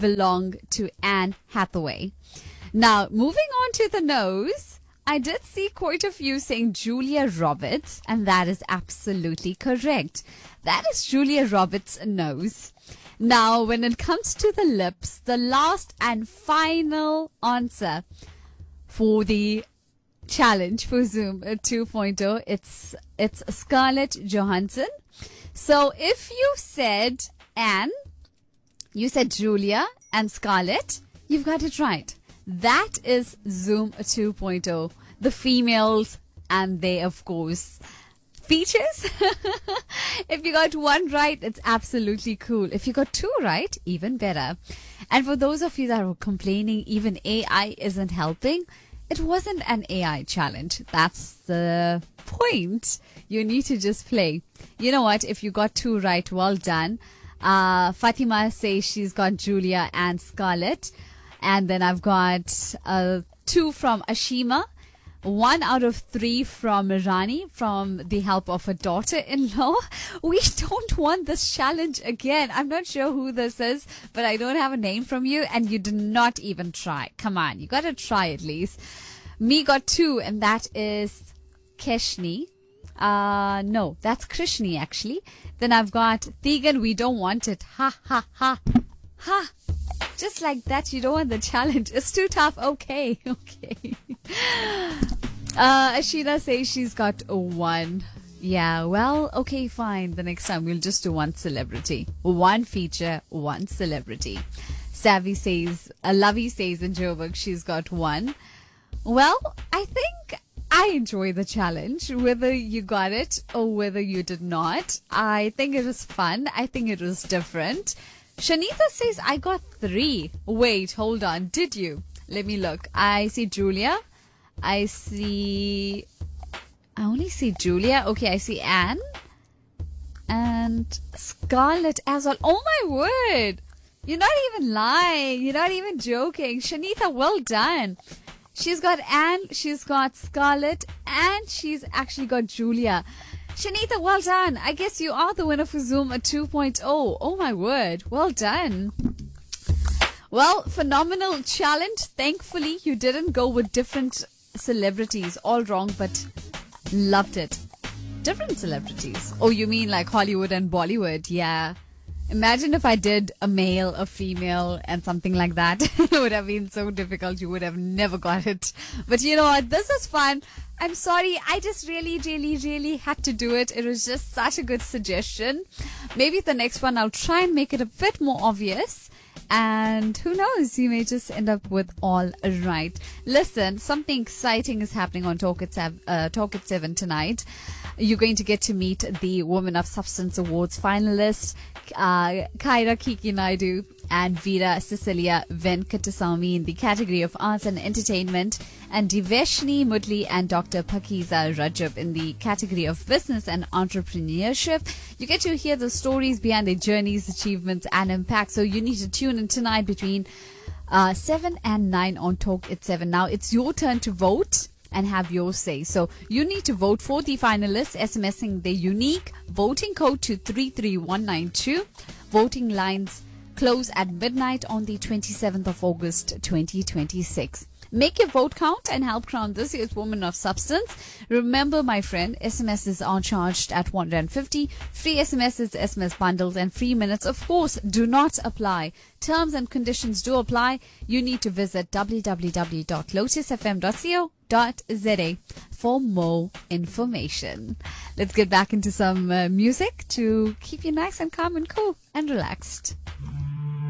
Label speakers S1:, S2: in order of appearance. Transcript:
S1: belong to Anne Hathaway. Now, moving on to the nose, I did see quite a few saying Julia Roberts, and that is absolutely correct. That is Julia Roberts' nose. Now, when it comes to the lips, the last and final answer for the challenge for Zoom 2.0, it's Scarlett Johansson. So if you said Anne, you said Julia and Scarlett, you've got it right. That is Zoom 2.0. The females and they, of course, features. If you got one right, it's absolutely cool. If you got two right, even better. And for those of you that were complaining even AI isn't helping, it wasn't an AI challenge. That's the point. You need to just play. You know what? If you got two right, well done. Fatima says she's got Julia and Scarlett. And then I've got 2 from Ashima. 1 out of 3 from Rani from the help of a daughter-in-law. We don't want this challenge again. I'm not sure who this is, but I don't have a name from you and you did not even try. Come on, you got to try at least. Me got 2 and that is Keshni. No, that's Krishni actually. Then I've got Tegan, we don't want it. Ha, ha, ha. Ha. Just like that, you don't want the challenge. It's too tough. Okay. Ashina says she's got 1. Yeah, well, okay, fine. The next time we'll just do 1 celebrity. 1 feature, 1 celebrity. Lovey says in Joburg she's got 1. Well, I think I enjoy the challenge, whether you got it or whether you did not. I think it was fun. I think it was different. Shanita says, I got 3. Wait, hold on. Did you? Let me look. I see Julia. I only see Julia. Okay, I see Anne. And Scarlett as well. Oh my word. You're not even lying. You're not even joking. Shanita, well done. She's got Anne, she's got Scarlett, and she's actually got Julia. Shanita, well done. I guess you are the winner for Zoom 2.0. Oh my word. Well done. Well, phenomenal challenge. Thankfully, you didn't go with different celebrities. All wrong, but loved it. Different celebrities. Oh, you mean like Hollywood and Bollywood? Yeah. Imagine if I did a male, a female, and something like that. It would have been so difficult. You would have never got it. But you know what? This is fun. I'm sorry. I just really had to do it. It was just such a good suggestion. Maybe the next one I'll try and make it a bit more obvious. And who knows? You may just end up with all right. Listen, something exciting is happening on Talk at 7 tonight. You're going to get to meet the Women of Substance Awards finalists, Kaira Kiki Naidu and Veera Cecilia Venkatasamy in the category of Arts and Entertainment, and Diveshni Mudli and Dr. Pakiza Rajab in the category of Business and Entrepreneurship. You get to hear the stories behind their journeys, achievements, and impact. So you need to tune in tonight between 7 and 9 on Talk at 7. Now it's your turn to vote and have your say. So you need to vote for the finalists, SMSing their unique voting code to 33192. Voting lines close at midnight on the 27th of August 2026. Make your vote count and help crown this year's Woman of Substance. Remember, my friend, SMSs are charged at 150. Free SMSs, SMS bundles, and free minutes, of course, do not apply. Terms and conditions do apply. You need to visit www.lotusfm.co.za for more information. Let's get back into some music to keep you nice and calm and cool and relaxed.